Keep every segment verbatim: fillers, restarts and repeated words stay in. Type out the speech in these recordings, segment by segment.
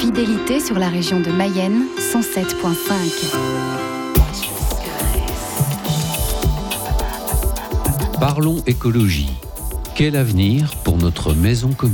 fidélité sur la région de Mayenne, cent sept virgule cinq. Parlons écologie. Quel avenir pour notre maison commune ?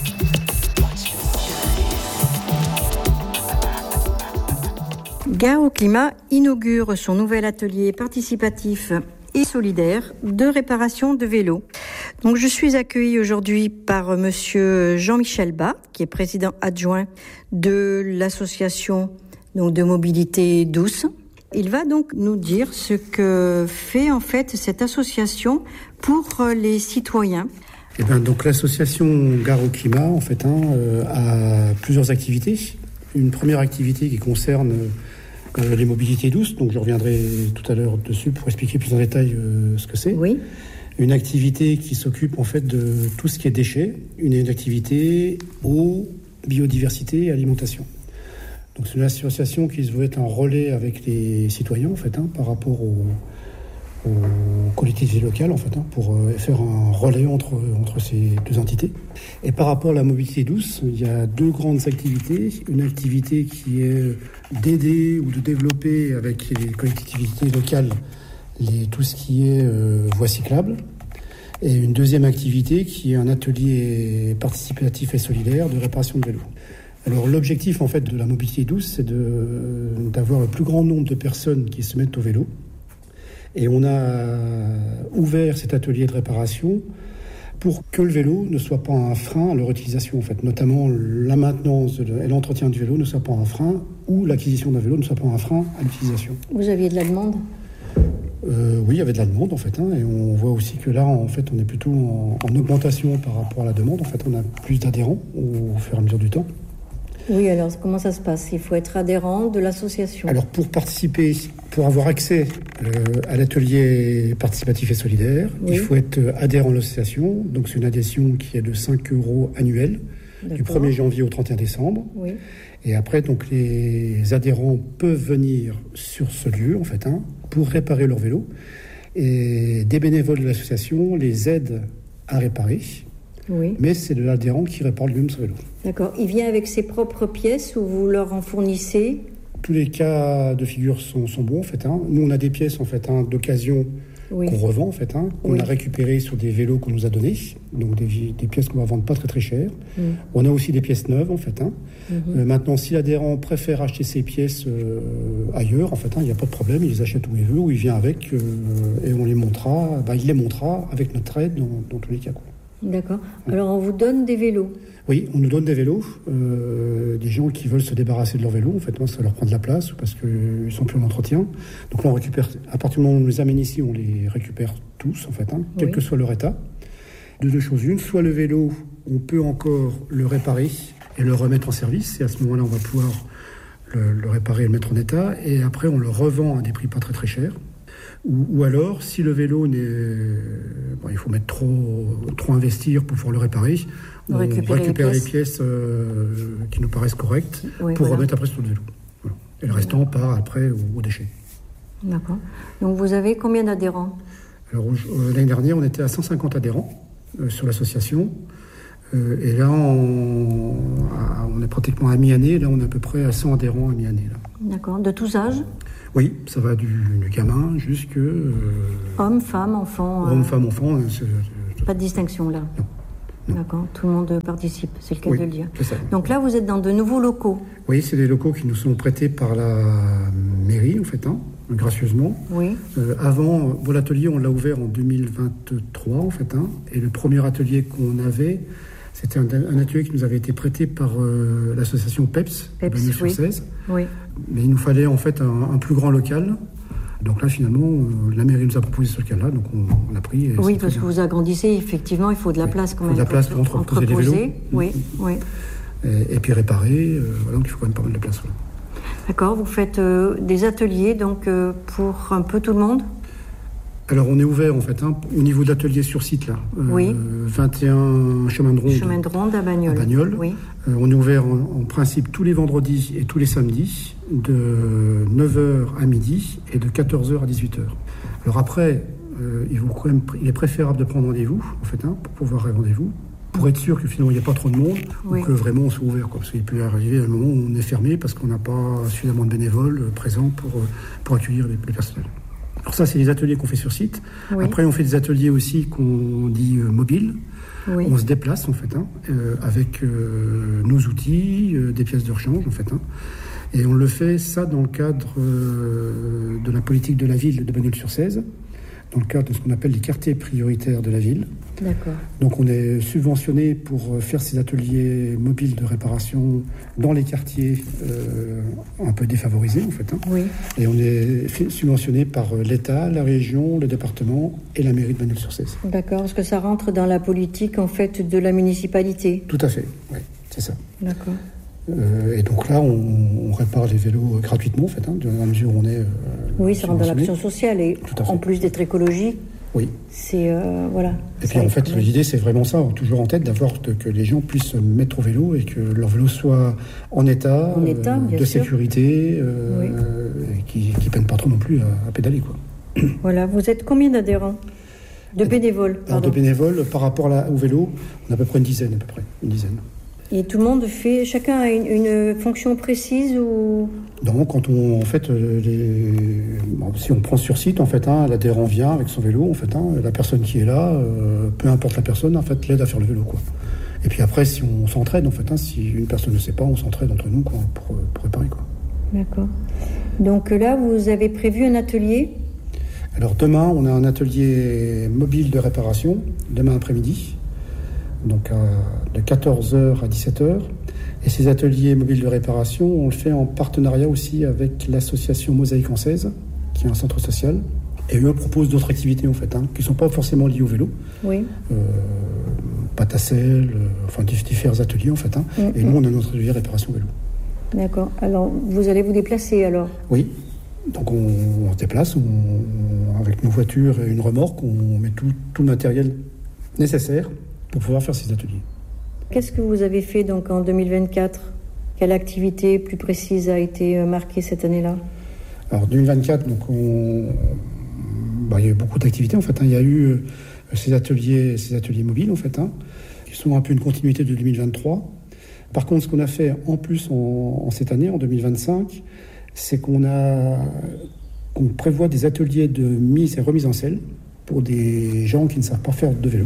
Gare au Climat inaugure son nouvel atelier participatif et solidaire de réparation de vélos. Donc, je suis accueillie aujourd'hui par monsieur Jean-Michel Bas, qui est président adjoint de l'association donc, de mobilité douce. Il va donc nous dire ce que fait en fait cette association pour les citoyens. Eh bien, donc l'association Gare au Climat en fait hein, euh, a plusieurs activités. Une première activité qui concerne euh, les mobilités douces, donc je reviendrai tout à l'heure dessus pour expliquer plus en détail euh, ce que c'est. Oui. Une activité qui s'occupe en fait de tout ce qui est déchets, une, une activité eau, biodiversité et alimentation. Donc c'est une association qui se veut être un relais avec les citoyens en fait hein, par rapport aux, aux collectivités locales en fait hein, pour euh, faire un relais entre entre ces deux entités. Et par rapport à la mobilité douce, il y a deux grandes activités. Une activité qui est d'aider ou de développer avec les collectivités locales les, tout ce qui est euh, voies cyclables. Et une deuxième activité qui est un atelier participatif et solidaire de réparation de vélos. Alors l'objectif en fait de la mobilité douce, c'est de, d'avoir le plus grand nombre de personnes qui se mettent au vélo. Et on a ouvert cet atelier de réparation pour que le vélo ne soit pas un frein à leur utilisation en fait, notamment la maintenance et l'entretien du vélo ne soit pas un frein ou l'acquisition d'un vélo ne soit pas un frein à l'utilisation. Vous aviez de la demande ? Euh, oui, il y avait de la demande en fait, hein, et on voit aussi que là, en fait, on est plutôt en, en augmentation par rapport à la demande. En fait, on a plus d'adhérents au, au fur et à mesure du temps. Oui, alors comment ça se passe ? Il faut être adhérent de l'association. Alors pour participer, pour avoir accès euh, à l'atelier participatif et solidaire, oui. Il faut être adhérent à l'association. Donc c'est une adhésion qui est de cinq euros annuels, d'accord, du premier janvier au trente et un décembre. Oui. Et après, donc les adhérents peuvent venir sur ce lieu, en fait, hein, pour réparer leur vélo. Et des bénévoles de l'association les aident à réparer. Oui. Mais c'est de l'adhérent qui répare lui-même son vélo. D'accord. Il vient avec ses propres pièces ou vous leur en fournissez ? Tous les cas de figure sont, sont bons, en fait. Hein. Nous, on a des pièces, en fait, hein, d'occasion, oui, qu'on revend, en fait, hein, qu'on oui. a récupérées sur des vélos qu'on nous a donnés. Donc, des, des pièces qu'on va vendre pas très, très cher. Mm. On a aussi des pièces neuves, en fait. Hein. Mm-hmm. Euh, maintenant, si l'adhérent préfère acheter ses pièces euh, ailleurs, en fait, hein, il n'y a pas de problème. Il les achète où il veut, où il vient avec, euh, et on les montrera, bah, il les montrera avec notre aide dans, dans tous les cas, quoi. D'accord. Alors, on vous donne des vélos ? Oui, on nous donne des vélos. Euh, des gens qui veulent se débarrasser de leur vélo, en fait, moi, ça leur prend de la place parce qu'ils ne sont plus en entretien. Donc là, on récupère, à partir du moment où on les amène ici, on les récupère tous, en fait, hein, quel oui. que soit leur état. De deux choses. Une, soit le vélo, on peut encore le réparer et le remettre en service. Et à ce moment-là, on va pouvoir le, le réparer et le mettre en état. Et après, on le revend à des prix pas très très chers. Ou, ou alors, si le vélo n'est... Bon, il faut mettre trop, trop investir pour pouvoir le réparer. On récupère les pièces, les pièces euh, qui nous paraissent correctes, oui, pour voilà. remettre après sur le vélo. Voilà. Et le restant part après aux, aux déchets. D'accord. Donc vous avez combien d'adhérents ? Alors euh, l'année dernière, on était à cent cinquante adhérents euh, sur l'association. Euh, et là, on, à, on est pratiquement à mi-année. Là, on est à peu près à cent adhérents à mi-année. Là. D'accord. De tous âges ? Oui, ça va du, du gamin jusque... Euh, Hommes, femmes, enfants. Hommes, euh... femmes, enfants. C'est, c'est... Pas de distinction là. Non. Non. D'accord, tout le monde participe, c'est le cas oui, de le dire. C'est ça. Donc là, vous êtes dans de nouveaux locaux. Oui, c'est des locaux qui nous sont prêtés par la mairie, en fait, hein, gracieusement. Oui. Euh, avant, bon, l'atelier, on l'a ouvert en deux mille vingt-trois, en fait, hein, et le premier atelier qu'on avait, c'était un, un atelier qui nous avait été prêté par euh, l'association PEPS, PEPS oui. sur seize. Oui. Mais il nous fallait, en fait, un, un plus grand local. Donc là, finalement, euh, la mairie nous a proposé ce cas-là, donc on, on l'a pris. Et oui, parce que vous agrandissez, effectivement, il faut de la oui, place quand même. Il faut de la place pour entreposer les vélos. Oui, oui. Et, et puis réparer, euh, voilà, donc il faut quand même pas mal de place. Voilà. D'accord, vous faites euh, des ateliers, donc euh, pour un peu tout le monde ? Alors on est ouvert en fait, hein, au niveau de l'atelier sur site là. Euh, oui. vingt et un chemin de ronde. Chemin de ronde à Bagnols. À Bagnols. Oui. Euh, on est ouvert en, en principe tous les vendredis et tous les samedis de neuf heures à midi et de quatorze heures à dix-huit heures. Alors après, euh, il, faut quand même, il est préférable de prendre rendez-vous en fait, hein, pour pouvoir avoir rendez-vous. pour être sûr que finalement il n'y a pas trop de monde, oui. ou que vraiment on soit ouvert, quoi, parce qu'il peut arriver un moment où on est fermé parce qu'on n'a pas suffisamment de bénévoles présents pour, pour accueillir les, les personnels. Alors ça, c'est les ateliers qu'on fait sur site. Oui. Après, on fait des ateliers aussi qu'on dit euh, mobiles. Oui. On se déplace en fait, hein, euh, avec euh, nos outils, euh, des pièces de rechange en fait. Hein. Et on le fait ça dans le cadre euh, de la politique de la ville de Bagnols-sur-Cèze, dans le cadre de ce qu'on appelle les quartiers prioritaires de la ville. D'accord. Donc on est subventionné pour faire ces ateliers mobiles de réparation dans les quartiers euh, un peu défavorisés en fait. Hein. Oui. Et on est subventionné par l'État, la région, le département et la mairie de Bagnols-sur-Cèze. D'accord, parce que ça rentre dans la politique en fait de la municipalité. Tout à fait, oui, c'est ça. D'accord. Euh, et donc là, on, on répare les vélos gratuitement, en fait, hein, dans la mesure où on est. Euh, oui, ça rentre dans l'action sociale et en plus d'être écologique. Oui. C'est euh, voilà. Et puis en fait, bien. L'idée, c'est vraiment ça, toujours en tête, d'avoir de, que les gens puissent se mettre au vélo et que leur vélo soit en état, en état euh, de sûr. sécurité, euh, oui. et qui ne peinent pas trop non plus à, à pédaler, quoi. Voilà. Vous êtes combien d'adhérents, de bénévoles? Alors de bénévoles, par rapport à la, au vélo, on a à peu près une dizaine, à peu près une dizaine. Et tout le monde fait, chacun a une, une fonction précise ou... Non, quand on, en fait, les, bon, si on prend sur site, en fait, hein, l'adhérent vient avec son vélo, en fait, hein, la personne qui est là, euh, peu importe la personne, en fait, l'aide à faire le vélo, quoi. Et puis après, si on s'entraide, en fait, hein, si une personne ne sait pas, on s'entraide entre nous, quoi, pour, pour réparer, quoi. D'accord. Donc là, vous avez prévu un atelier? Alors demain, on a un atelier mobile de réparation, demain après-midi. Donc à, de quatorze heures à dix-sept heures. Et ces ateliers mobiles de réparation, on le fait en partenariat aussi avec l'association Mosaïque en Cèze, qui est un centre social. Et eux proposent d'autres activités en fait, hein, qui ne sont pas forcément liées au vélo. Oui. Euh, pâte à sel, euh, enfin différents ateliers en fait. Hein. Mm-hmm. Et nous, on a notre atelier réparation vélo. D'accord. Alors, vous allez vous déplacer alors? Oui. Donc on, on se déplace, on, on, avec nos voitures et une remorque, on met tout, tout le matériel nécessaire pour pouvoir faire ces ateliers. Qu'est-ce que vous avez fait donc en deux mille vingt-quatre? Quelle activité plus précise a été marquée cette année-là? Alors deux mille vingt-quatre, donc on, bah, il y a eu beaucoup d'activités en fait. Hein. Il y a eu euh, ces ateliers, ces ateliers mobiles en fait, hein, qui sont un peu une continuité de deux mille vingt-trois. Par contre, ce qu'on a fait en plus en, en cette année, en deux mille vingt-cinq, c'est qu'on a, qu'on prévoit des ateliers de mise et remise en selle pour des gens qui ne savent pas faire de vélo.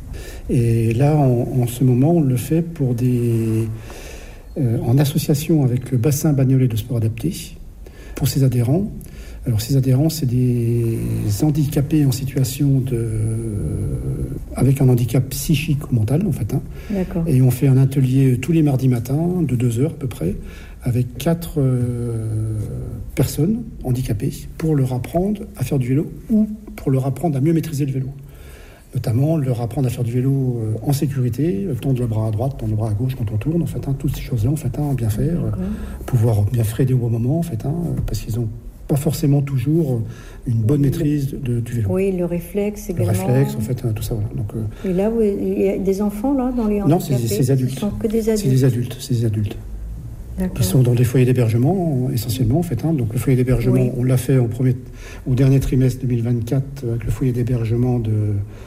Et là, en, en ce moment, on le fait pour des, euh, en association avec le bassin bagnolais de sport adapté, pour ses adhérents. Alors, ces adhérents, c'est des handicapés en situation de, euh, avec un handicap psychique ou mental, en fait. Hein. D'accord. Et on fait un atelier tous les mardis matins, de deux heures à peu près, avec quatre euh, personnes handicapées, pour leur apprendre à faire du vélo ou pour leur apprendre à mieux maîtriser le vélo. Notamment leur apprendre à faire du vélo euh, en sécurité, tendre le bras à droite, tendre le bras à gauche quand on tourne, en fait, hein, toutes ces choses-là, en fait, hein, bien faire, euh, pouvoir bien freiner au bon moment, en fait, hein, parce qu'ils n'ont pas forcément toujours une bonne maîtrise de, de, du vélo. Oui, le réflexe également. Le réflexe, en fait, hein, tout ça, voilà. Donc, euh, et là, vous, il y a des enfants, là, dans les handicapés? Non, c'est, c'est des adultes. Ce sont que des adultes. C'est des adultes, c'est des adultes. D'accord. Qui sont dans des foyers d'hébergement, essentiellement, en fait. Hein. Donc, le foyer d'hébergement, oui. On l'a fait au, premier, au dernier trimestre deux mille vingt-quatre avec le foyer d'hébergement de...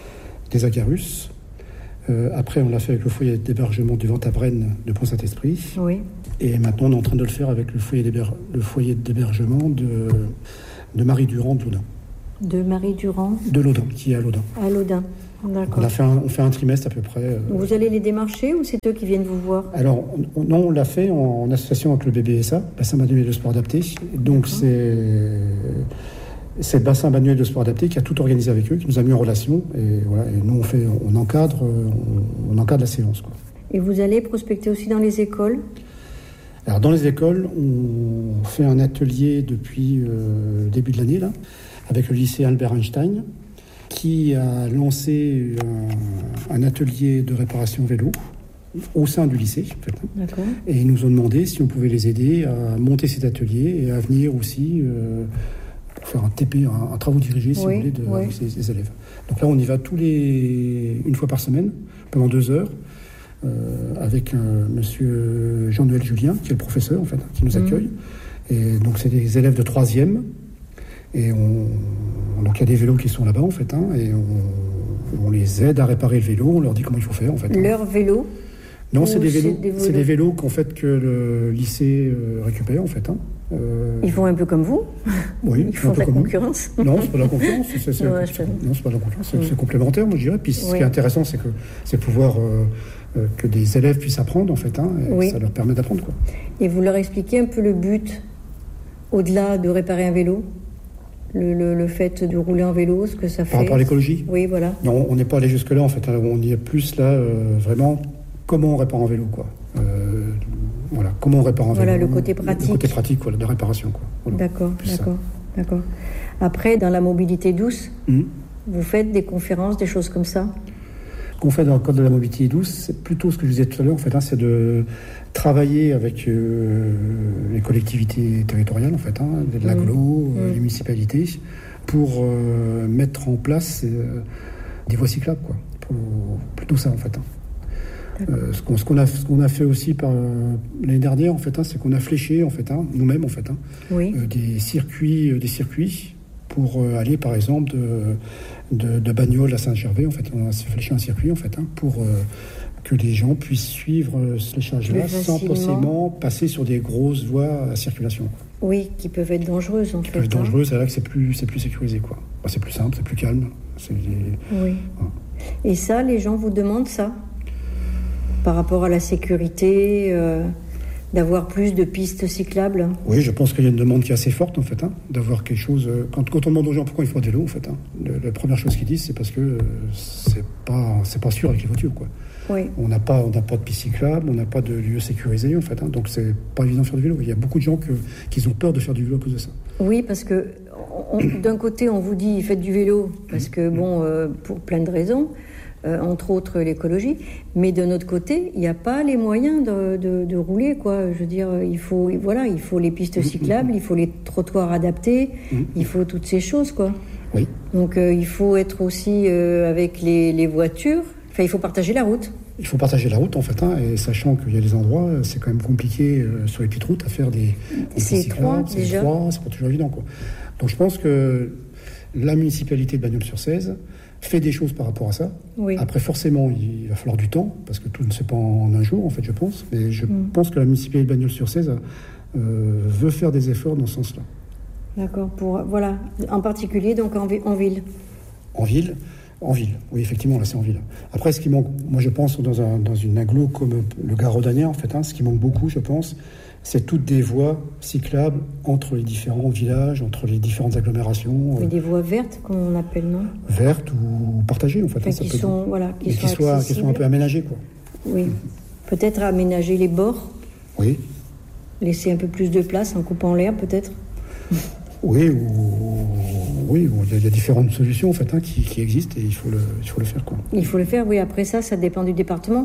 des Agarus. Euh, après, on l'a fait avec le foyer d'hébergement du Vent-à-Brenne de Pont-Saint-Esprit. Oui. Et maintenant, on est en train de le faire avec le foyer, d'héber... le foyer d'hébergement de... de Marie Durand de Laudun. De Marie Durand De Laudun, qui est à Laudun. À Laudun, d'accord. On, a fait un... on fait un trimestre à peu près. Euh... Vous allez les démarcher ou c'est eux qui viennent vous voir? Alors, on... non, on l'a fait en, en association avec le B B S A, Bassin Bagnolais de Sport Adapté. Donc, d'accord. c'est... C'est le bassin bagnolais de sport adapté qui a tout organisé avec eux, qui nous a mis en relation. Et, voilà, et nous, on, fait, on, encadre, on, on encadre la séance, quoi. Et vous allez prospecter aussi dans les écoles? Alors, dans les écoles, on fait un atelier depuis euh, le début de l'année, là, avec le lycée Albert Einstein, qui a lancé un, un atelier de réparation vélo au sein du lycée, en fait. D'accord. Et ils nous ont demandé si on pouvait les aider à monter cet atelier et à venir aussi... Euh, pour faire un T P, un, un travaux dirigés, si oui, vous voulez, de, oui. avec ses, ses élèves. Donc là, on y va tous les, une fois par semaine, pendant deux heures, euh, avec euh, monsieur Jean-Noël Julien, qui est le professeur, en fait, qui nous accueille. Mmh. Et donc, c'est des élèves de troisième. Et on, donc, il y a des vélos qui sont là-bas, en fait, hein, et on, On les aide à réparer le vélo, on leur dit comment il faut faire en fait. Leur vélo? Non, c'est des vélos, c'est des vélos, c'est des vélos qu'en fait que le lycée euh, récupère en fait. Hein. Euh... Ils font un peu comme vous? Oui, ils font de la concurrence. Non, c'est pas de la concurrence. C'est, c'est, ouais, c'est, non, c'est pas de la concurrence. C'est, oui. c'est complémentaire, moi je dirais. Puis ce oui. qui est intéressant, c'est que c'est pouvoir euh, euh, que des élèves puissent apprendre en fait. Hein, et oui. Ça leur permet d'apprendre quoi. Et vous leur expliquez un peu le but au-delà de réparer un vélo? Le, le, le fait de rouler en vélo, ce que ça fait. Par rapport à l'écologie? Oui, voilà. Non, on n'est pas allé jusque-là en fait. On y est plus là euh, vraiment. Comment on répare un vélo, quoi. Euh, voilà, comment on répare un voilà, vélo. Voilà, le côté pratique. Le côté pratique, quoi, de réparation, quoi. Voilà, d'accord, d'accord, ça. d'accord. Après, dans la mobilité douce, mmh. vous faites des conférences, des choses comme ça? Ce qu'on fait dans le cadre de la mobilité douce, c'est plutôt ce que je disais tout à l'heure, en fait, hein, c'est de travailler avec euh, les collectivités territoriales, en fait, hein, l'agglo, mmh. euh, les municipalités, pour euh, mettre en place euh, des voies cyclables, quoi. Pour, plutôt ça, en fait, hein. Euh, ce, qu'on, ce, qu'on a, ce qu'on a fait aussi par, euh, l'année dernière, en fait, hein, c'est qu'on a fléché, en fait, hein, nous-mêmes, en fait, hein, oui. euh, des circuits, euh, des circuits pour euh, aller, par exemple, de, de, de Bagnoles à Saint-Gervais. En fait, on a fléché un circuit, en fait, hein, pour euh, que les gens puissent suivre euh, ce fléchage-là sans forcément passer sur des grosses voies à circulation. Oui, qui peuvent être dangereuses, en qui fait. Qui peuvent être hein. dangereuses, c'est là que c'est plus, c'est plus sécurisé, quoi. Bah, c'est plus simple, c'est plus calme. C'est des... Oui. Voilà. Et ça, les gens vous demandent ça? Par rapport à la sécurité, euh, d'avoir plus de pistes cyclables? Oui, je pense qu'il y a une demande qui est assez forte, en fait, hein, d'avoir quelque chose... Euh, quand, quand on demande aux gens pourquoi ils font des vélos, en fait, hein, le, la première chose qu'ils disent, c'est parce que euh, c'est pas, c'est pas sûr avec les voitures, quoi. Oui. On n'a pas, on n'a pas de piste cyclable, on n'a pas de lieu sécurisé, en fait, hein, donc c'est pas évident de faire du vélo. Il y a beaucoup de gens que, qui ont peur de faire du vélo à cause de ça. Oui, parce que on, d'un côté, on vous dit faites du vélo, parce que, bon, euh, pour plein de raisons... Euh, entre autres l'écologie, mais de notre côté, il n'y a pas les moyens de, de, de rouler, quoi. Je veux dire, il faut, voilà, il faut les pistes cyclables, il faut les trottoirs adaptés, il faut toutes ces choses, quoi. Oui. Donc, euh, il faut être aussi euh, avec les, les voitures. Enfin, il faut partager la route. Il faut partager la route, en fait, hein, et sachant qu'il y a des endroits, c'est quand même compliqué euh, sur les petites routes à faire des, des c'est étroit, c'est déjà. étroit, c'est pas toujours évident, quoi. Donc, je pense que la municipalité de Bagnols-sur-Cèze fait des choses par rapport à ça. Oui. Après, forcément, il va falloir du temps, parce que tout ne se fait pas en un jour, en fait, je pense. Mais je mm. pense que la municipalité de Bagnols-sur-Cèze euh, veut faire des efforts dans ce sens-là. D'accord. Pour, voilà. En particulier, donc, en, en ville. En ville En ville, oui, effectivement, là, c'est en ville. Après, ce qui manque, moi, je pense, dans, un, dans une agglo comme le Garaud-Danière, en fait, hein, ce qui manque beaucoup, je pense, c'est toutes des voies cyclables entre les différents villages, entre les différentes agglomérations. Mais des voies vertes, comme on appelle, non? Vertes ou partagées, en fait. Enfin, hein, ça qui, peut sont, être... voilà, qui, sont qui, soient, qui soient un peu aménagées, quoi. Oui. Mmh. Peut-être aménager les bords. Oui. Laisser un peu plus de place en coupant l'air, peut-être. Oui, ou... oui, il y a différentes solutions, en fait, hein, qui, qui existent et il faut, le, il faut le faire, quoi. Il faut le faire, oui. Après ça, ça dépend du département.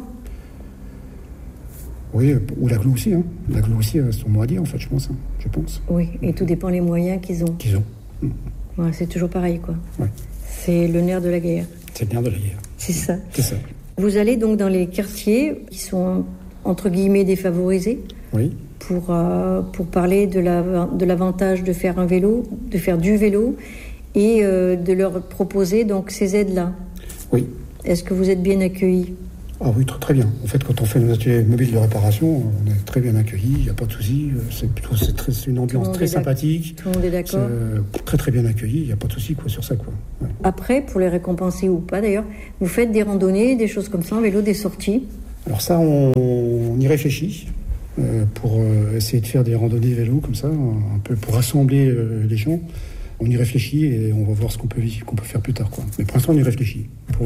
Oui, ou l'agglo aussi. Hein. L'agglo aussi a son mot à dire, en fait, je pense. Hein, je pense. Oui, et tout dépend des moyens qu'ils ont. Qu'ils ont. Mmh. Voilà, c'est toujours pareil, quoi. Ouais. C'est le nerf de la guerre. C'est le nerf de la guerre. C'est ça. C'est ça. Vous allez donc dans les quartiers qui sont, entre guillemets, défavorisés. Oui. Pour, euh, pour parler de, la, de l'avantage de faire un vélo, de faire du vélo, et euh, de leur proposer donc ces aides-là. Oui. Est-ce que vous êtes bien accueillis? Ah oui, très, très bien. En fait, quand on fait nos ateliers mobiles de réparation, on est très bien accueillis, il n'y a pas de souci. C'est, plutôt, c'est, très, c'est une ambiance très sympathique. Tout le monde est d'accord. C'est très très bien accueilli, il n'y a pas de souci quoi, sur ça. Quoi. Ouais. Après, pour les récompenser ou pas d'ailleurs, vous faites des randonnées, des choses comme ça en vélo, des sorties? Alors ça, on, on y réfléchit euh, pour euh, essayer de faire des randonnées vélo comme ça, un peu pour rassembler euh, les gens. On y réfléchit et on va voir ce qu'on peut, qu'on peut faire plus tard. Quoi. Mais pour l'instant, on y réfléchit. Pour